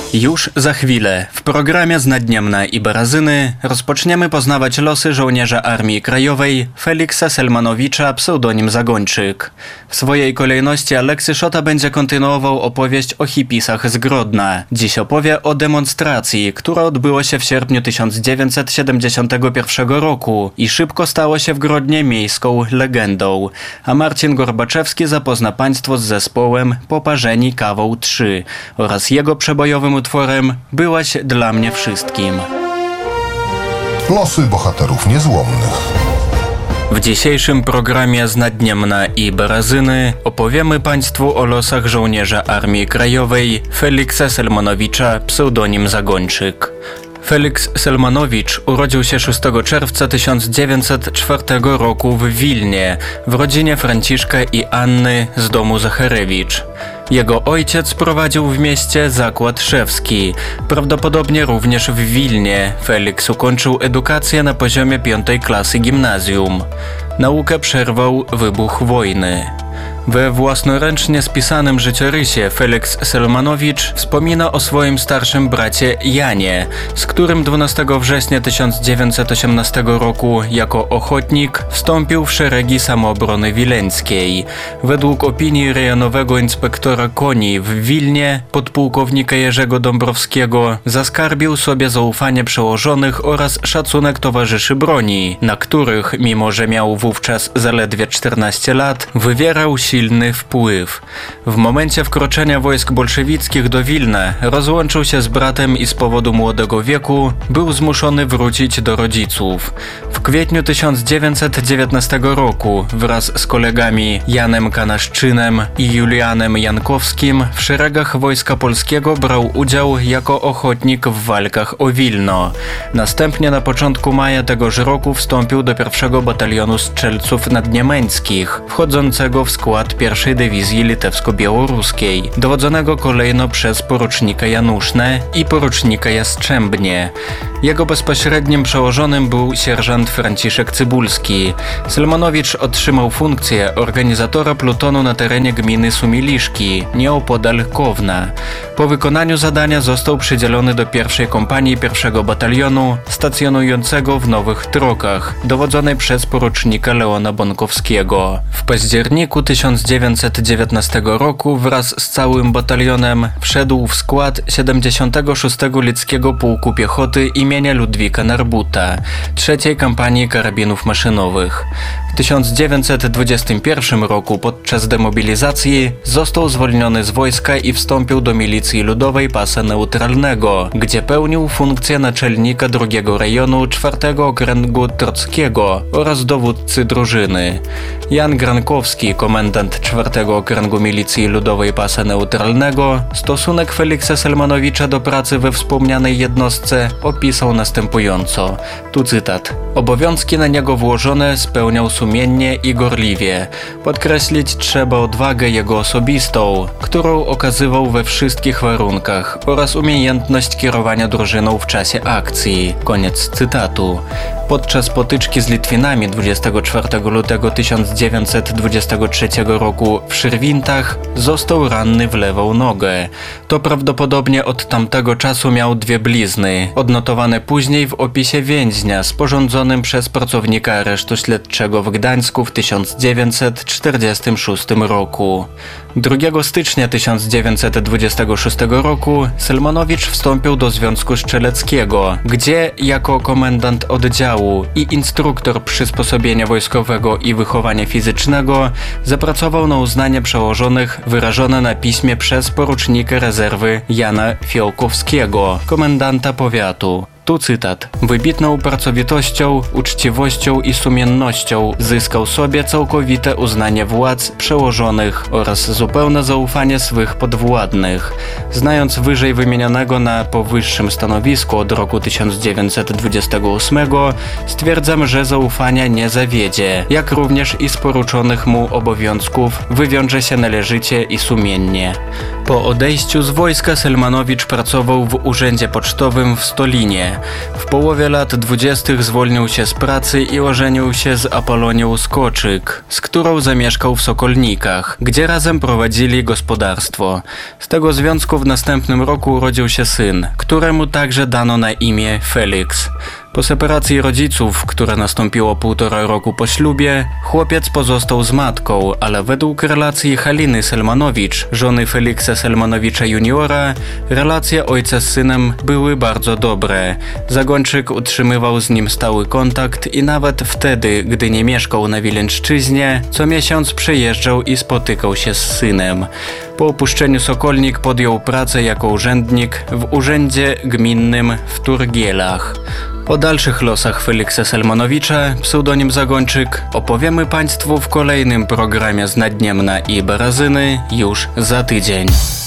Już za chwilę w programie Znadniemna i Barazyny rozpoczniemy poznawać losy żołnierza Armii Krajowej Feliksa Selmanowicza, pseudonim Zagończyk. W swojej kolejności Aleksy Szota będzie kontynuował opowieść o hipisach z Grodna. Dziś opowie o demonstracji, która odbyła się w sierpniu 1971 roku i szybko stało się w Grodnie miejską legendą. A Marcin Gorbaczewski zapozna Państwo z zespołem Poparzeni Kawą 3 oraz jego przebojowym utworem Byłaś dla mnie wszystkim. Losy bohaterów niezłomnych. W dzisiejszym programie Znadniemna i Barazyny opowiemy Państwu o losach żołnierza Armii Krajowej Feliksa Selmanowicza, pseudonim Zagończyk. Feliks Selmanowicz urodził się 6 czerwca 1904 roku w Wilnie, w rodzinie Franciszka i Anny z domu Zacharewicz. Jego ojciec prowadził w mieście zakład szewski, prawdopodobnie również w Wilnie. Feliks ukończył edukację na poziomie 5. klasy gimnazjum. Naukę przerwał wybuch wojny. We własnoręcznie spisanym życiorysie Feliks Selmanowicz wspomina o swoim starszym bracie Janie, z którym 12 września 1918 roku jako ochotnik wstąpił w szeregi Samoobrony Wileńskiej. Według opinii rejonowego inspektora koni w Wilnie, podpułkownika Jerzego Dąbrowskiego, zaskarbił sobie zaufanie przełożonych oraz szacunek towarzyszy broni, na których, mimo że miał wówczas zaledwie 14 lat, wywierał silny wpływ. W momencie wkroczenia wojsk bolszewickich do Wilna rozłączył się z bratem i z powodu młodego wieku był zmuszony wrócić do rodziców. W kwietniu 1919 roku wraz z kolegami Janem Kanaszczynem i Julianem Jankowskim w szeregach Wojska Polskiego brał udział jako ochotnik w walkach o Wilno. Następnie na początku maja tegoż roku wstąpił do 1. Batalionu Strzelców Nadniemiańskich, wchodzącego w skład 1. Dywizji Litewsko-Białoruskiej, dowodzonego kolejno przez porucznika Januszne i porucznika Jastrzębnie. Jego bezpośrednim przełożonym był sierżant Franciszek Cybulski. Selmanowicz otrzymał funkcję organizatora plutonu na terenie gminy Sumiliszki, nieopodal Kowna. Po wykonaniu zadania został przydzielony do 1. kompanii 1. Batalionu, stacjonującego w Nowych Trokach, dowodzonej przez porucznika Leona Bonkowskiego. W październiku 1919 roku wraz z całym batalionem wszedł w skład 76. Lickiego Pułku Piechoty imienia Ludwika Narbuta, III kampanii karabinów maszynowych. W 1921 roku podczas demobilizacji został zwolniony z wojska i wstąpił do milicji ludowej Pasa Neutralnego, gdzie pełnił funkcję naczelnika II rejonu 4. okręgu Trockiego oraz dowódcy drużyny. Jan Grankowski, komendant 4. okręgu milicji ludowej Pasa Neutralnego, stosunek Feliksa Selmanowicza do pracy we wspomnianej jednostce opisał następująco. Tu cytat. Obowiązki na niego włożone spełniał sumiennie i gorliwie. Podkreślić trzeba odwagę jego osobistą, którą okazywał we wszystkich warunkach, oraz umiejętność kierowania drużyną w czasie akcji. Koniec cytatu. Podczas potyczki z Litwinami 24 lutego 1923 roku w Szyrwintach został ranny w lewą nogę. To prawdopodobnie od tamtego czasu miał 2 blizny, odnotowane później w opisie więźnia sporządzonym przez pracownika aresztu śledczego w Gdańsku w 1946 roku. 2 stycznia 1926 roku Selmanowicz wstąpił do Związku Strzeleckiego, gdzie jako komendant oddziału i instruktor przysposobienia wojskowego i wychowania fizycznego zapracował na uznanie przełożonych wyrażone na piśmie przez porucznika rezerwy Jana Fiołkowskiego, komendanta powiatu. Tu cytat. Wybitną pracowitością, uczciwością i sumiennością zyskał sobie całkowite uznanie władz przełożonych oraz zupełne zaufanie swych podwładnych. Znając wyżej wymienionego na powyższym stanowisku od roku 1928, stwierdzam, że zaufania nie zawiedzie, jak również i z poruczonych mu obowiązków wywiąże się należycie i sumiennie. Po odejściu z wojska Selmanowicz pracował w urzędzie pocztowym w Stolinie. W połowie lat 20. zwolnił się z pracy i ożenił się z Apolonią Skoczyk, z którą zamieszkał w Sokolnikach, gdzie razem prowadzili gospodarstwo. Z tego związku w następnym roku urodził się syn, któremu także dano na imię Felix. Po separacji rodziców, która nastąpiła 1,5 roku po ślubie, chłopiec pozostał z matką, ale według relacji Haliny Selmanowicz, żony Feliksa Selmanowicza juniora, relacje ojca z synem były bardzo dobre. Zagończyk utrzymywał z nim stały kontakt i nawet wtedy, gdy nie mieszkał na Wileńszczyźnie, co miesiąc przyjeżdżał i spotykał się z synem. Po opuszczeniu Sokolnik podjął pracę jako urzędnik w urzędzie gminnym w Turgielach. O dalszych losach Feliksa Selmanowicza, pseudonim Zagończyk, opowiemy Państwu w kolejnym programie z Naddniemna i Barazyny już za tydzień.